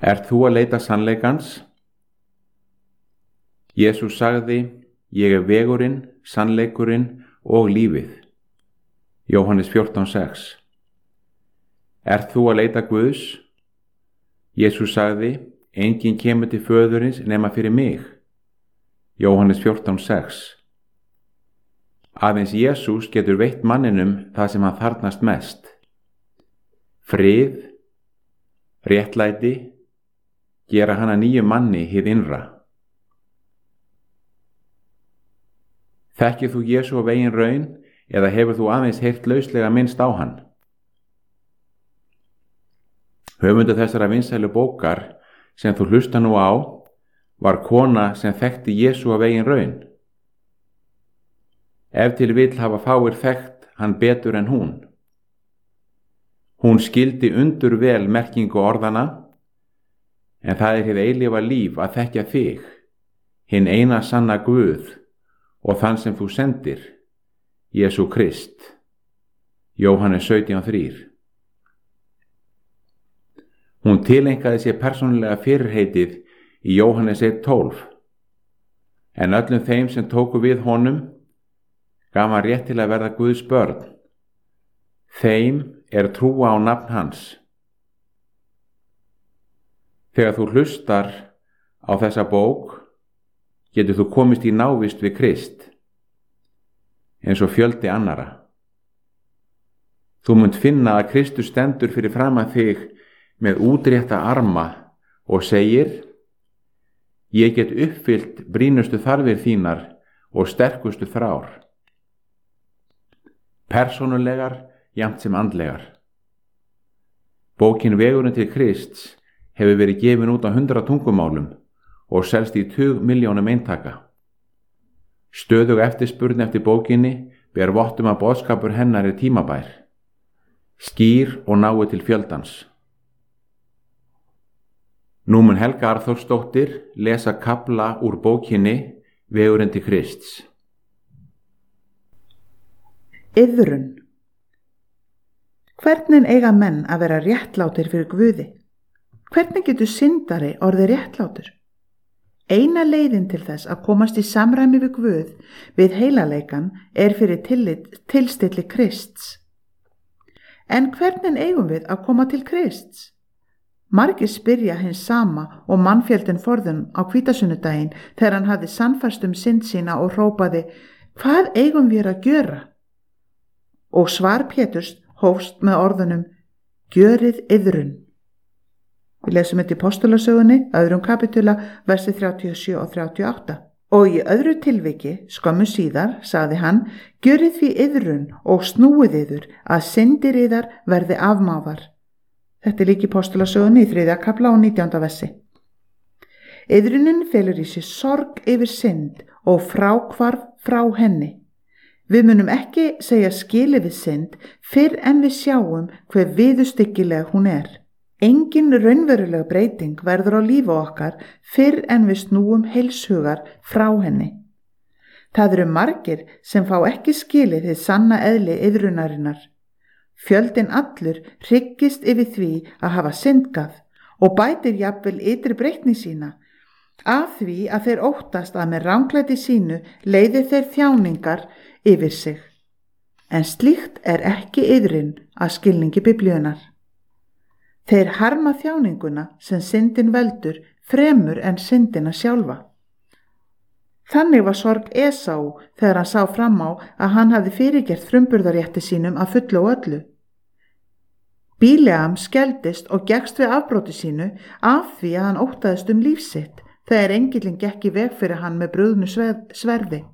Ert þú að leita sannleikans? Jesús sagði, ég er vegurinn, sannleikurinn og lífið. Jóhannes 14:6. Ert þú að leita Guðs? Jesús sagði, enginn kemur til föðurins nema fyrir mig. Jóhannes 14:6. Aðeins Jesús getur veitt manninum það sem hann þarfnast mest. Frið, réttlæti, gera hann að nýjum manni hið innra. Þekkir þú Jesú af eigin raun eða hefur þú aðeins heyrt lauslega minnst á hann? Höfundur þessara vinsælu bókar sem þú hlusta nú á var kona sem þekkti Jesú af eigin raun. Ef til vill hafa fáir þekkt hann betur en hún. Hún skildi undur vel merkingu orðana, en það er hið eilífa líf að þekkja þig, hinn eina sanna Guð og þann sem þú sendir, Jesú Krist. Jóhannes 17:3. Hún tileinkaði sér persónulega fyrirheitið í Jóhannes 1:12, en öllum þeim sem tóku við honum gaf hann rétt til að verða Guðs börn. Þeim er trúa á nafn hans. Þegar þú hlustar á þessa bók, getur þú komist í návist við Krist, eins og fjöldi annara. Þú munt finna að Kristus stendur fyrir framan þig með útrétta arma og segir, ég get uppfyllt brýnustu þarfir þínar og sterkustu þrár. Persónulegar, jafnt sem andlegar. Bókin Vegurinn til Krists hefur verið gefin út á 100 tungumálum og selst í 20 milljónum eintaka. Stöðug eftirspurn eftir bókinni ber vottum að boðskapur hennar er tímabær, skýr og nái til fjöldans. Nú mun Helga Arþórsdóttir lesa kafla úr bókinni Vegurinn til Krists. Iðrun. Hvernig eiga menn að vera réttlátir fyrir Guði? Hvernig getur syndari orðið réttlátur? Eina leiðin til þess að komast í samræmi við Guð við heilaleikan er fyrir tilstilli Krists. En hvernig eigum við að koma til Krists? Margir spyrja hins sama og mannfjöldin forðum á hvítasunnudaginn þegar hann hafði sannfærst synd sína og hrópaði, hvað eigum við að gjöra? Og svar Péturs hófst með orðunum, gjörið iðrun. Við lesum þetta í Postulasögunni, 2. kapitula, versi 37 og 38. Og í öðru tilviki, skömmu síðar, sagði hann, gjörið því iðrun og snúið yður að syndir yðar verði afmáðar. Þetta er líka í Postulasögunni í 3. kapla og 19. versi. Iðrunin felur í sér sorg yfir synd og fráhvarf frá henni. Við munum ekki segja skilið við synd fyrr en við sjáum hve viðurstyggileg hún er. Engin raunveruleg breyting verður á lífi okkar fyrr en við snúum heilshugar frá henni. Það eru margir sem fá ekki skilið hið sanna eðli iðrunarinnar. Fjöldinn allur hryggist yfir því að hafa syndgað og bætir jafnvel ytri breytni sína, af því að þeir óttast að með ranglæti sínu leiði þeir þjáningar yfir sig. En slíkt er ekki iðrun að skilningi Biblíunnar. Þeir harma þjáninguna sem syndin veldur fremur en syndina sjálfa. Þannig var sorg Esau þegar hann sá fram á að hann hafði fyrirgert frumburðarétti sínum að fullu og öllu. Bíleam skeldist og gekkst við afbróti sínu af því að hann óttaðist líf sitt þegar engillinn gekk í veg fyrir hann með brugðnu sverði.